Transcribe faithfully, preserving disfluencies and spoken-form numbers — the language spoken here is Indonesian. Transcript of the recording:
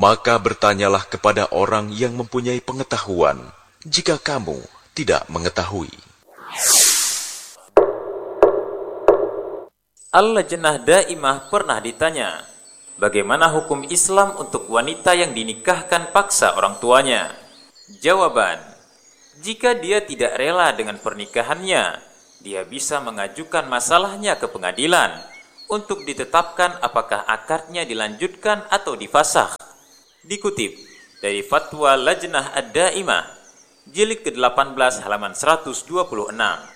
Maka bertanyalah kepada orang yang mempunyai pengetahuan, jika kamu tidak mengetahui. Al-Lajnah Daimah pernah ditanya, bagaimana hukum Islam untuk wanita yang dinikahkan paksa orang tuanya? Jawaban, jika dia tidak rela dengan pernikahannya, dia bisa mengajukan masalahnya ke pengadilan untuk ditetapkan apakah akadnya dilanjutkan atau difasakh. Dikutip dari Fatwa Lajnah Ad-Daimah, jilid ke delapan belas halaman seratus dua puluh enam.